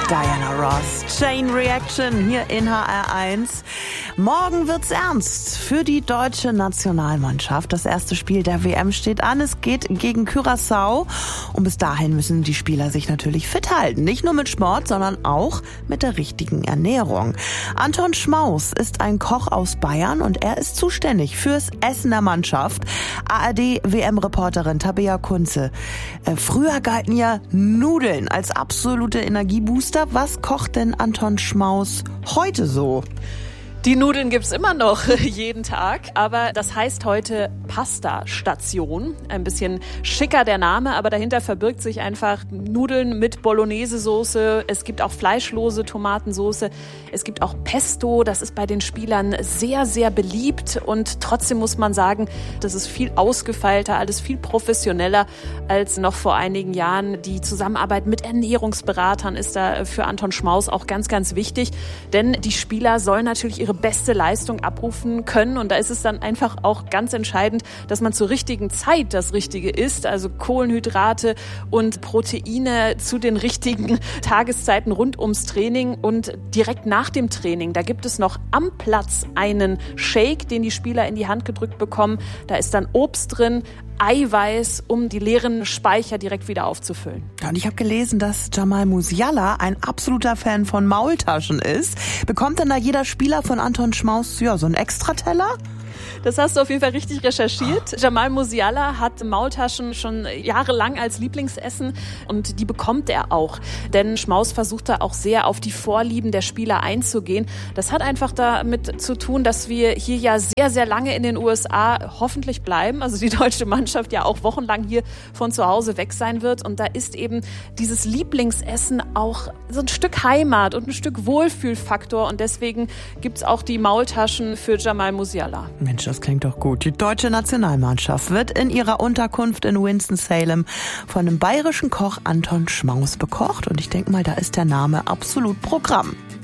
Diana Ross, Chain Reaction hier in HR1. Morgen wird's ernst für die deutsche Nationalmannschaft. Das erste Spiel der WM steht an. Es geht gegen Curaçao. Und bis dahin müssen die Spieler sich natürlich fit halten. Nicht nur mit Sport, sondern auch mit der richtigen Ernährung. Anton Schmaus ist ein Koch aus Bayern und er ist zuständig fürs Essen der Mannschaft. ARD-WM-Reporterin Tabea Kunze. Früher galten ja Nudeln als absolute Energiebooster. Was kocht denn Anton Schmaus heute so? Die Nudeln gibt's immer noch jeden Tag, aber das heißt heute Pasta-Station. Ein bisschen schicker der Name, aber dahinter verbirgt sich einfach Nudeln mit Bolognese-Soße. Es gibt auch fleischlose Tomatensoße. Es gibt auch Pesto. Das ist bei den Spielern sehr, sehr beliebt. Und trotzdem muss man sagen, das ist viel ausgefeilter, alles viel professioneller als noch vor einigen Jahren. Die Zusammenarbeit mit Ernährungsberatern ist da für Anton Schmaus auch ganz, ganz wichtig. Denn die Spieler sollen natürlich ihre beste Leistung abrufen können. Und da ist es dann einfach auch ganz entscheidend, dass man zur richtigen Zeit das Richtige isst. Also Kohlenhydrate und Proteine zu den richtigen Tageszeiten rund ums Training. Und direkt nach dem Training, da gibt es noch am Platz einen Shake, den die Spieler in die Hand gedrückt bekommen. Da ist dann Obst drin, Eiweiß, um die leeren Speicher direkt wieder aufzufüllen. Und ich habe gelesen, dass Jamal Musiala ein absoluter Fan von Maultaschen ist. Bekommt denn da jeder Spieler von Anton Schmaus so einen Extrateller? Das hast du auf jeden Fall richtig recherchiert. Jamal Musiala hat Maultaschen schon jahrelang als Lieblingsessen und die bekommt er auch. Denn Schmaus versucht da auch sehr auf die Vorlieben der Spieler einzugehen. Das hat einfach damit zu tun, dass wir hier ja sehr, sehr lange in den USA hoffentlich bleiben. Also die deutsche Mannschaft ja auch wochenlang hier von zu Hause weg sein wird. Und da ist eben dieses Lieblingsessen auch so ein Stück Heimat und ein Stück Wohlfühlfaktor. Und deswegen gibt's auch die Maultaschen für Jamal Musiala. Mensch, das klingt doch gut. Die deutsche Nationalmannschaft wird in ihrer Unterkunft in Winston-Salem von einem bayerischen Koch Anton Schmaus bekocht. Und ich denke mal, da ist der Name absolut Programm.